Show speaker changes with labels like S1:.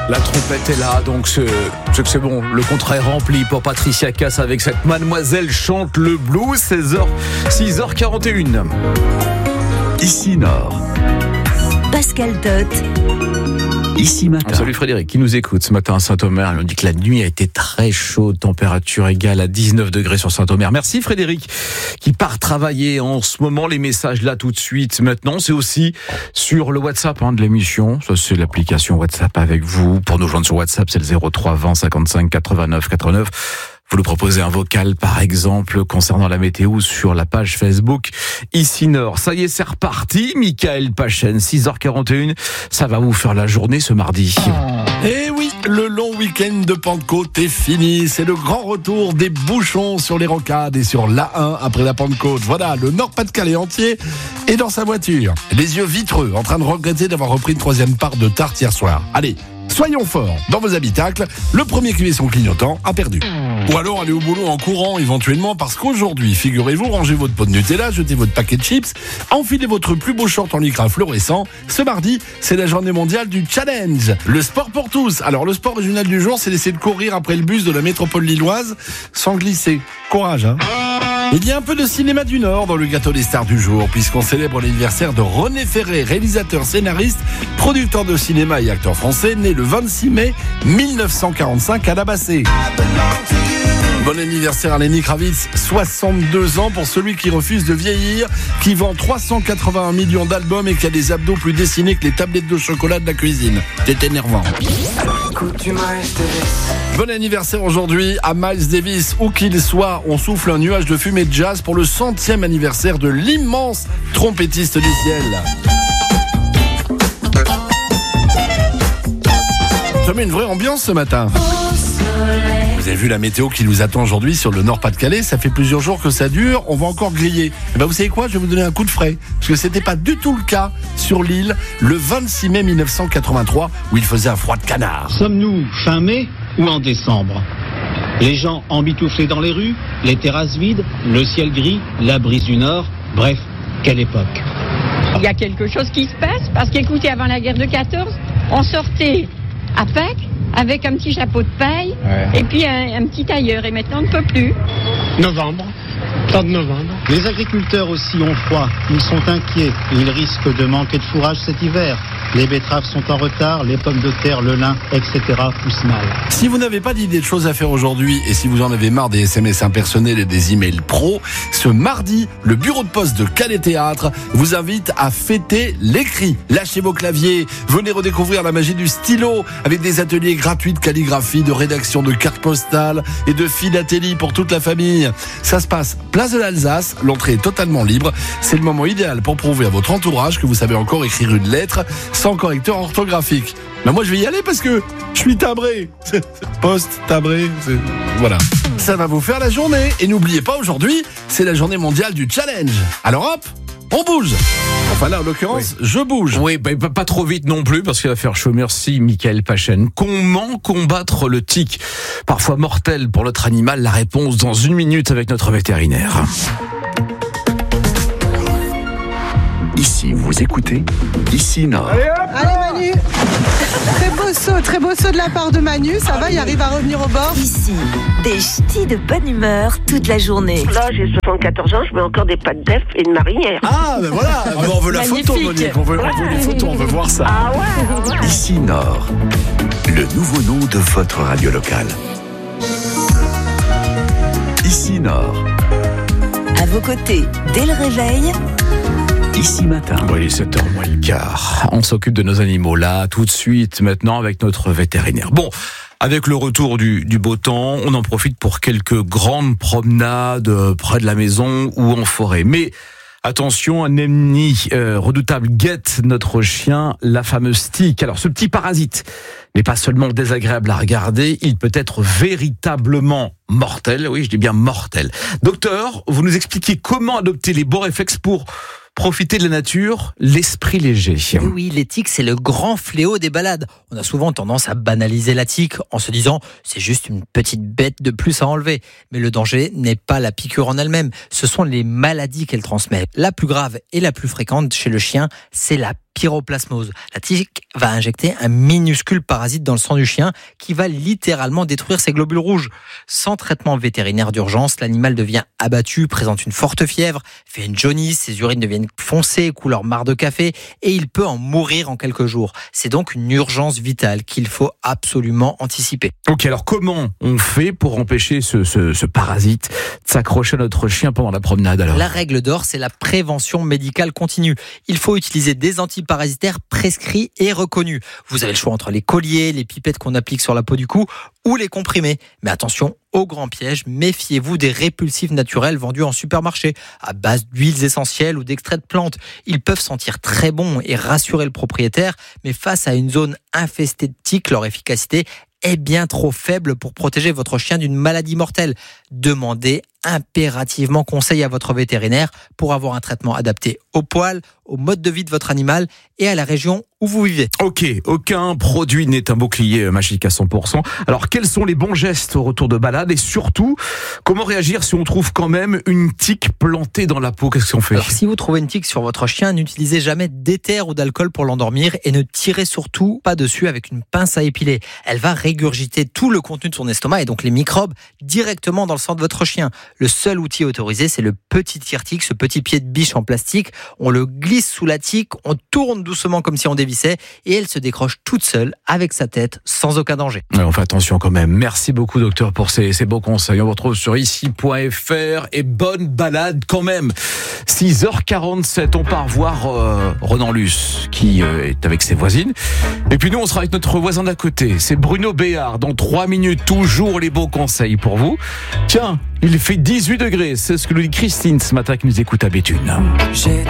S1: La trompette est là, donc c'est bon. Le contrat est rempli pour Patricia Cass avec cette Mademoiselle chante le blues. 6h41.
S2: Ici Nord.
S3: Pascal Tot.
S2: Ici Matin.
S1: Salut Frédéric qui nous écoute ce matin à Saint-Omer. On dit que la nuit a été très chaude, température égale à 19 degrés sur Saint-Omer. Merci Frédéric qui part travailler en ce moment. Les messages là tout de suite. Maintenant, c'est aussi sur le WhatsApp de l'émission. Ça, c'est l'application WhatsApp avec vous. Pour nous joindre sur WhatsApp, c'est le 03 20 55 89 89. Vous nous proposez un vocal, par exemple, concernant la météo sur la page Facebook Ici Nord. Ça y est, c'est reparti. Michael Pachen, 6h41. Ça va vous faire la journée ce mardi.
S4: Eh oui, le long week-end de Pentecôte est fini. C'est le grand retour des bouchons sur les rocades et sur l'A1 après la Pentecôte. Voilà, le Nord-Pas-de-Calais entier est dans sa voiture. Les yeux vitreux, en train de regretter d'avoir repris une troisième part de tarte hier soir. Allez, soyons forts dans vos habitacles. Le premier qui met son clignotant a perdu. Ou alors allez au boulot en courant éventuellement parce qu'aujourd'hui, figurez-vous, rangez votre pot de Nutella, jetez votre paquet de chips, enfilez votre plus beau short en lycra fluorescent. Ce mardi, c'est la journée mondiale du challenge. Le sport pour tous. Alors le sport régional du jour, c'est d'essayer de courir après le bus de la métropole lilloise sans glisser. Courage, hein. Il y a un peu de cinéma du Nord dans le gâteau des stars du jour, puisqu'on célèbre l'anniversaire de René Ferré, réalisateur, scénariste, producteur de cinéma et acteur français, né le 26 mai 1945 à La Bassée. Bon anniversaire à Lenny Kravitz, 62 ans pour celui qui refuse de vieillir, qui vend 381 millions d'albums et qui a des abdos plus dessinés que les tablettes de chocolat de la cuisine. C'est énervant. Bon anniversaire aujourd'hui à Miles Davis, où qu'il soit. On souffle un nuage de fumée de jazz pour le 100e anniversaire de l'immense trompettiste du ciel. Ça met une vraie ambiance ce matin. Vous avez vu la météo qui nous attend aujourd'hui sur le Nord-Pas-de-Calais. Ça fait plusieurs jours que ça dure. On va encore griller. Et vous savez quoi ? Je vais vous donner un coup de frais. Parce que c'était pas du tout le cas sur l'île le 26 mai 1983 où il faisait un froid de canard.
S5: Sommes-nous fin mai ou en décembre ? Les gens embitouflés dans les rues, les terrasses vides, le ciel gris, la brise du Nord. Bref, quelle époque.
S6: Il y a quelque chose qui se passe parce qu'écoutez, avant la guerre de 14, on sortait à Pâques avec un petit chapeau de paille et puis un petit tailleur. Et maintenant, on ne peut plus.
S5: Novembre, 30 novembre. Les agriculteurs aussi ont froid. Ils sont inquiets. Ils risquent de manquer de fourrage cet hiver. Les betteraves sont en retard, les pommes de terre, le lin, etc. poussent mal.
S4: Si vous n'avez pas d'idée de choses à faire aujourd'hui et si vous en avez marre des SMS impersonnels et des emails pro, ce mardi, le bureau de poste de Calais Théâtre vous invite à fêter l'écrit. Lâchez vos claviers, venez redécouvrir la magie du stylo avec des ateliers gratuits de calligraphie, de rédaction de cartes postales et de philatélie pour toute la famille. Ça se passe place de l'Alsace, l'entrée est totalement libre. C'est le moment idéal pour prouver à votre entourage que vous savez encore écrire une lettre sans correcteur orthographique. Mais moi je vais y aller parce que je suis timbré. Post-timbré, voilà. Ça va vous faire la journée. Et n'oubliez pas, aujourd'hui, c'est la journée mondiale du challenge. Alors hop, on bouge. Enfin là, en l'occurrence, je bouge.
S1: Oui, pas trop vite non plus, parce qu'il va faire chaud. Merci, Michael Pachen. Comment combattre le tic, parfois mortel pour notre animal? La réponse dans 1 minute avec notre vétérinaire.
S2: Ici, vous écoutez Ici Nord.
S7: Allez Manu. Très beau saut de la part de Manu. Ça va, il arrive à revenir au bord.
S3: Ici, des ch'tis de bonne humeur toute la journée.
S8: Là, j'ai 74 ans, je mets encore des pâtes d'œufs et une marinière.
S4: Ah, ben voilà. On veut la photo, Monique. On veut les photos, on veut voir ça.
S8: Ah ouais.
S2: Ici Nord, le nouveau nom de votre radio locale. Ici Nord.
S3: À vos côtés, dès le réveil.
S2: Ici Matin.
S1: Oui, il est 7h moins le quart. On s'occupe de nos animaux là, tout de suite, maintenant, avec notre vétérinaire. Bon, avec le retour du beau temps, on en profite pour quelques grandes promenades près de la maison ou en forêt. Mais attention, un ennemi redoutable guette notre chien, la fameuse tique. Alors, ce petit parasite n'est pas seulement désagréable à regarder, il peut être véritablement mortel. Oui, je dis bien mortel. Docteur, vous nous expliquez comment adopter les bons réflexes pour profiter de la nature, l'esprit léger.
S9: Oui, les tiques, c'est le grand fléau des balades. On a souvent tendance à banaliser la tique en se disant c'est juste une petite bête de plus à enlever. Mais le danger n'est pas la piqûre en elle-même, ce sont les maladies qu'elle transmet. La plus grave et la plus fréquente chez le chien, c'est la pyroplasmose. La tique va injecter un minuscule parasite dans le sang du chien qui va littéralement détruire ses globules rouges. Sans traitement vétérinaire d'urgence, l'animal devient abattu, présente une forte fièvre, fait une jaunisse, ses urines deviennent foncées, couleur marc de café et il peut en mourir en quelques jours. C'est donc une urgence vitale qu'il faut absolument anticiper.
S1: Ok, alors comment on fait pour empêcher ce parasite de s'accrocher à notre chien pendant la promenade alors ?
S9: La règle d'or, c'est la prévention médicale continue. Il faut utiliser des antiparasitaires prescrits et reconnus. Vous avez le choix entre les colliers, les pipettes qu'on applique sur la peau du cou ou les comprimés. Mais attention, au grand piège, méfiez-vous des répulsifs naturels vendus en supermarché à base d'huiles essentielles ou d'extraits de plantes. Ils peuvent sentir très bon et rassurer le propriétaire, mais face à une zone infestée de tiques, leur efficacité est bien trop faible pour protéger votre chien d'une maladie mortelle. Demandez impérativement conseil à votre vétérinaire pour avoir un traitement adapté au poil, au mode de vie de votre animal et à la région où vous vivez.
S1: Ok, aucun produit n'est un bouclier magique à 100%. Alors, quels sont les bons gestes au retour de balade et surtout, comment réagir si on trouve quand même une tique plantée dans la peau ? Qu'est-ce qu'on fait ?
S9: Alors, si vous trouvez une tique sur votre chien, n'utilisez jamais d'éther ou d'alcool pour l'endormir et ne tirez surtout pas dessus avec une pince à épiler. Elle va régurgiter tout le contenu de son estomac et donc les microbes directement dans le sang de votre chien. Le seul outil autorisé, c'est le petit tire-tique, ce petit pied de biche en plastique. On le glisse sous la tique, on tourne doucement comme si on dévissait et elle se décroche toute seule avec sa tête sans aucun danger.
S1: Ouais, on fait attention quand même. Merci beaucoup docteur pour ces beaux conseils. On vous retrouve sur ici.fr et bonne balade quand même. 6h47, on part voir Ronan Luce qui est avec ses voisines. Et puis nous, on sera avec notre voisin d'à côté. C'est Bruno Béard. Dans 3 minutes, toujours les beaux conseils pour vous. Tiens, il fait 18 degrés. C'est ce que nous dit Christine ce matin qui nous écoute à Béthune.